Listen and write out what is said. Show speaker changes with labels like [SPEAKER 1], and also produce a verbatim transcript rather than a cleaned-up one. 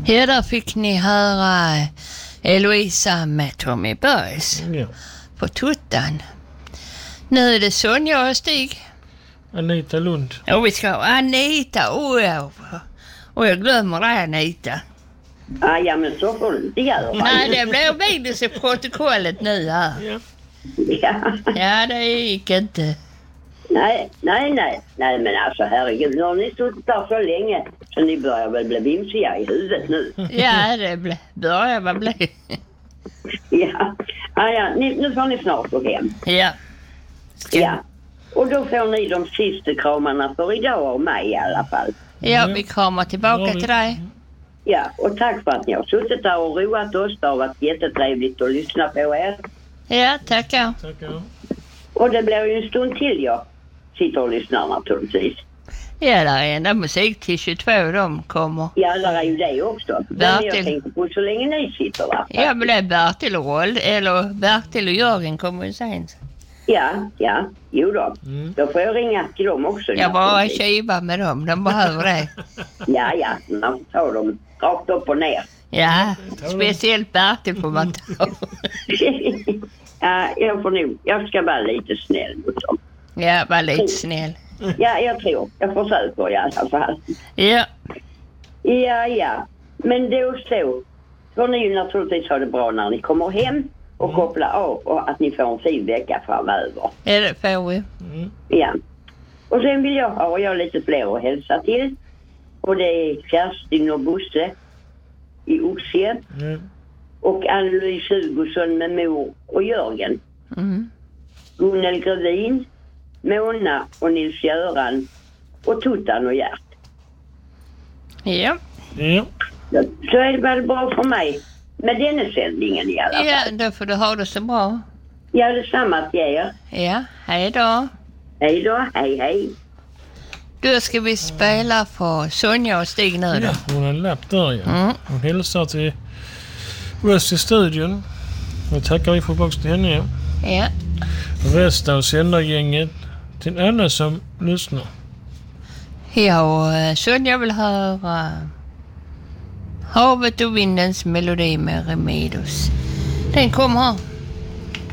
[SPEAKER 1] Här där fick ni höra Eloisa med Tommy Boys
[SPEAKER 2] Ja.
[SPEAKER 1] på tuttan. Nu är det Sonja och Stig.
[SPEAKER 2] Anita Lund.
[SPEAKER 1] Och vi ska ha Anita. Oh, ja. Och jag glömmer det, Anita.
[SPEAKER 3] Ah, ja, men så får du inte göra.
[SPEAKER 1] Nej, det blir videos i protokollet nu här.
[SPEAKER 2] Ja.
[SPEAKER 3] Ja.
[SPEAKER 1] Ja, det gick inte.
[SPEAKER 3] Nej, nej, nej. Nej, men alltså herregud, nu har ni suttit där så länge så ni börjar väl bli vimsiga i huvudet nu.
[SPEAKER 1] Ja, det ble, börjar väl bli.
[SPEAKER 3] Ja, ah, ja ni, nu får ni snart gå hem.
[SPEAKER 1] Ja. Ska...
[SPEAKER 3] Ja, och då får ni de sista kramarna för idag av mig i alla fall.
[SPEAKER 1] Ja, vi kommer tillbaka till dig.
[SPEAKER 3] Ja, och tack för att ni har suttit där och roat oss. Det har varit jättetrevligt att lyssna på er.
[SPEAKER 1] Ja, tackar.
[SPEAKER 2] Tackar.
[SPEAKER 3] Och det blir ju en stund till jag sitter och lyssnar naturligtvis.
[SPEAKER 1] Ja, där är enda musik till tjugotvå de kommer.
[SPEAKER 3] Ja, där är ju det också. Men
[SPEAKER 1] Bertil.
[SPEAKER 3] jag tänkte på så länge ni sitter där.
[SPEAKER 1] Ja, men det är Bertil och Roll, eller Bertil och Jörgen kommer ju sen.
[SPEAKER 3] Ja, ja, jo då.
[SPEAKER 2] Mm.
[SPEAKER 3] Då får jag ringa till dem också.
[SPEAKER 1] Jag bara kiva med dem, de behöver det.
[SPEAKER 3] Ja, ja, man tar dem rakt upp och ner.
[SPEAKER 1] Ja, speciellt Bertil får man ta.
[SPEAKER 3] Ja, jag får nog, jag ska vara lite snäll mot dem.
[SPEAKER 1] Ja, var lite snäll.
[SPEAKER 3] Ja, jag tror, jag försöker i alla fall.
[SPEAKER 1] Ja.
[SPEAKER 3] Ja, ja. Men då så får ni ju naturligtvis ha det bra när ni kommer hem och mm. koppla av och att ni får en fin vecka framöver.
[SPEAKER 1] Ja, det får vi.
[SPEAKER 2] Mm.
[SPEAKER 3] Ja. Och sen vill jag ha jag lite fler att hälsa till. Och det är Kerstin och Bosse i Oxie.
[SPEAKER 2] Mm.
[SPEAKER 3] Och Ann-Louise Hugosson med mor och Jörgen.
[SPEAKER 1] Mm.
[SPEAKER 3] Gunnel Grevin, Mona och Nils-Göran och Tuttan och Gert.
[SPEAKER 1] Ja.
[SPEAKER 2] Ja.
[SPEAKER 3] Så är det väl bra för mig med denna sändningen i alla fall.
[SPEAKER 1] Ja, då får du ha det så bra.
[SPEAKER 3] Ja, det är samma till er.
[SPEAKER 1] Ja, hej då.
[SPEAKER 3] Hej då, hej hej.
[SPEAKER 1] Då ska vi spela för Sonja och Stig nu då.
[SPEAKER 2] Ja, hon har en lapp där, ja.
[SPEAKER 1] Mm.
[SPEAKER 2] Hon hälsar till West i studion. Och tackar vi för box till henne, ja.
[SPEAKER 1] Ja.
[SPEAKER 2] Resten av sändargänget till alla som lyssnar.
[SPEAKER 1] Ja, och Sonja vill höra Havet och vindens melodi med Remedios. Den kommer här.